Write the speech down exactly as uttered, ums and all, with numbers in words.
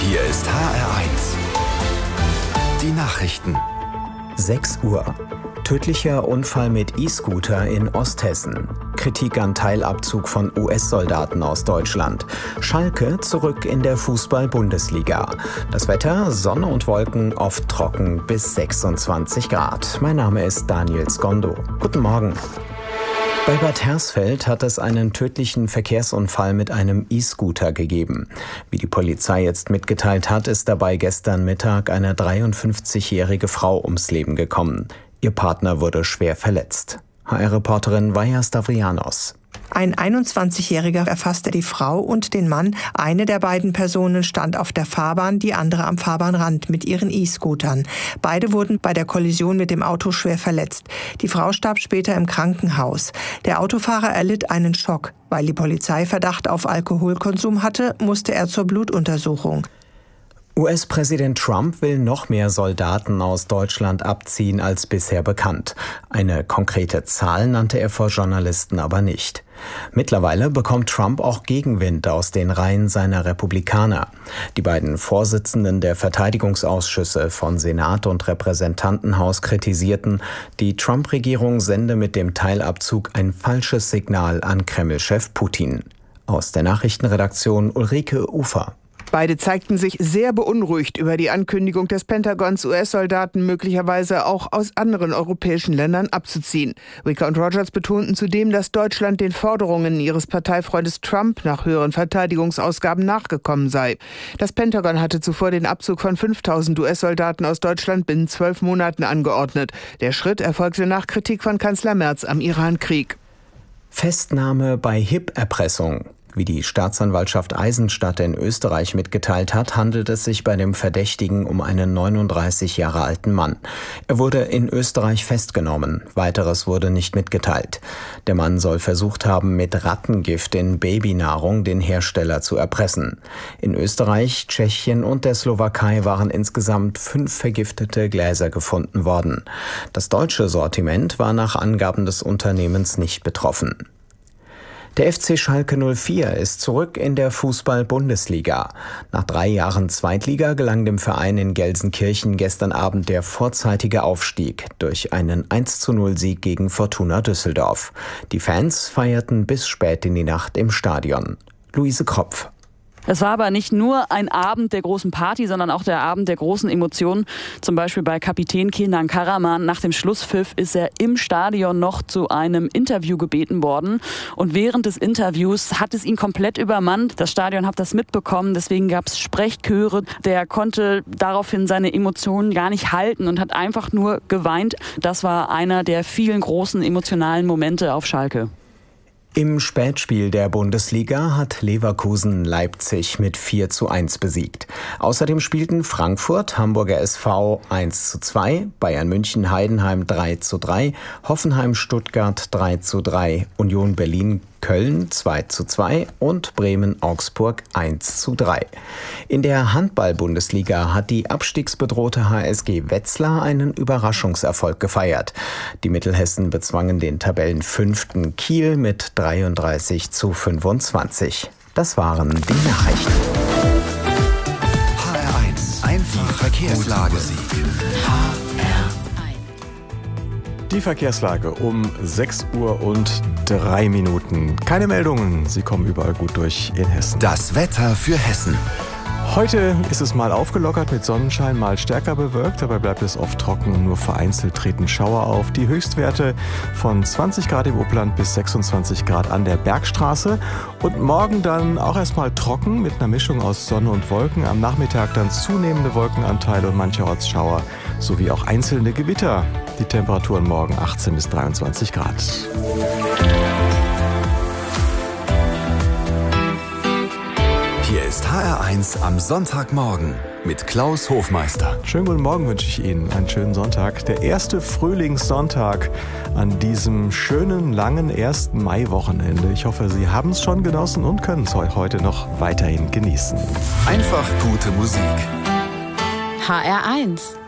Hier ist H R eins. Die Nachrichten. sechs Uhr. Tödlicher Unfall mit E-Scooter in Osthessen. Kritik an Teilabzug von U S-Soldaten aus Deutschland. Schalke zurück in der Fußball-Bundesliga. Das Wetter, Sonne und Wolken, oft trocken bis sechsundzwanzig Grad. Mein Name ist Daniel Skondo. Guten Morgen. Bei Bad Hersfeld hat es einen tödlichen Verkehrsunfall mit einem E-Scooter gegeben. Wie die Polizei jetzt mitgeteilt hat, ist dabei gestern Mittag eine dreiundfünfzigjährige Frau ums Leben gekommen. Ihr Partner wurde schwer verletzt. H R-Reporterin Vaja Stavrianos. Ein einundzwanzigjähriger erfasste die Frau und den Mann. Eine der beiden Personen stand auf der Fahrbahn, die andere am Fahrbahnrand mit ihren E-Scootern. Beide wurden bei der Kollision mit dem Auto schwer verletzt. Die Frau starb später im Krankenhaus. Der Autofahrer erlitt einen Schock. Weil die Polizei Verdacht auf Alkoholkonsum hatte, musste er zur Blutuntersuchung. U S-Präsident Trump will noch mehr Soldaten aus Deutschland abziehen als bisher bekannt. Eine konkrete Zahl nannte er vor Journalisten aber nicht. Mittlerweile bekommt Trump auch Gegenwind aus den Reihen seiner Republikaner. Die beiden Vorsitzenden der Verteidigungsausschüsse von Senat und Repräsentantenhaus kritisierten, die Trump-Regierung sende mit dem Teilabzug ein falsches Signal an Kreml-Chef Putin. Aus der Nachrichtenredaktion Ulrike Ufer. Beide zeigten sich sehr beunruhigt über die Ankündigung des Pentagons, U S-Soldaten möglicherweise auch aus anderen europäischen Ländern abzuziehen. Wicker und Rogers betonten zudem, dass Deutschland den Forderungen ihres Parteifreundes Trump nach höheren Verteidigungsausgaben nachgekommen sei. Das Pentagon hatte zuvor den Abzug von fünftausend U S-Soldaten aus Deutschland binnen zwölf Monaten angeordnet. Der Schritt erfolgte nach Kritik von Kanzler Merz am Irankrieg. Festnahme bei H I P-Erpressung. Wie die Staatsanwaltschaft Eisenstadt in Österreich mitgeteilt hat, handelt es sich bei dem Verdächtigen um einen neununddreißig Jahre alten Mann. Er wurde in Österreich festgenommen. Weiteres wurde nicht mitgeteilt. Der Mann soll versucht haben, mit Rattengift in Babynahrung den Hersteller zu erpressen. In Österreich, Tschechien und der Slowakei waren insgesamt fünf vergiftete Gläser gefunden worden. Das deutsche Sortiment war nach Angaben des Unternehmens nicht betroffen. Der F C Schalke null vier ist zurück in der Fußball-Bundesliga. Nach drei Jahren Zweitliga gelang dem Verein in Gelsenkirchen gestern Abend der vorzeitige Aufstieg durch einen eins zu null Sieg gegen Fortuna Düsseldorf. Die Fans feierten bis spät in die Nacht im Stadion. Luise Kropf. Es war aber nicht nur ein Abend der großen Party, sondern auch der Abend der großen Emotionen. Zum Beispiel bei Kapitän Kenan Karaman. Nach dem Schlusspfiff ist er im Stadion noch zu einem Interview gebeten worden. Und während des Interviews hat es ihn komplett übermannt. Das Stadion hat das mitbekommen, deswegen gab es Sprechchöre. Der konnte daraufhin seine Emotionen gar nicht halten und hat einfach nur geweint. Das war einer der vielen großen emotionalen Momente auf Schalke. Im Spätspiel der Bundesliga hat Leverkusen Leipzig mit vier zu eins besiegt. Außerdem spielten Frankfurt, Hamburger S V eins zu zwei, Bayern München Heidenheim drei zu drei, Hoffenheim Stuttgart drei zu drei, Union Berlin Köln zwei zu zwei und Bremen Augsburg eins zu drei. In der Handball-Bundesliga hat die abstiegsbedrohte H S G Wetzlar einen Überraschungserfolg gefeiert. Die Mittelhessen bezwangen den Tabellenfünften Kiel mit dreiunddreißig zu fünfundzwanzig. Das waren die Nachrichten. H R eins. Einfach Verkehrslage. Die Verkehrslage um sechs Uhr und drei Minuten. Keine Meldungen, sie kommen überall gut durch in Hessen. Das Wetter für Hessen. Heute ist es mal aufgelockert mit Sonnenschein, mal stärker bewölkt. Dabei bleibt es oft trocken und nur vereinzelt treten Schauer auf. Die Höchstwerte von zwanzig Grad im Upland bis sechsundzwanzig Grad an der Bergstraße. Und morgen dann auch erstmal trocken mit einer Mischung aus Sonne und Wolken. Am Nachmittag dann zunehmende Wolkenanteile und mancherorts Schauer sowie auch einzelne Gewitter. Die Temperaturen morgen achtzehn bis dreiundzwanzig Grad. Hier ist H R eins am Sonntagmorgen mit Klaus Hofmeister. Schönen guten Morgen wünsche ich Ihnen, einen schönen Sonntag. Der erste Frühlingssonntag an diesem schönen, langen ersten Maiwochenende. Ich hoffe, Sie haben es schon genossen und können es heute noch weiterhin genießen. Einfach gute Musik. H R eins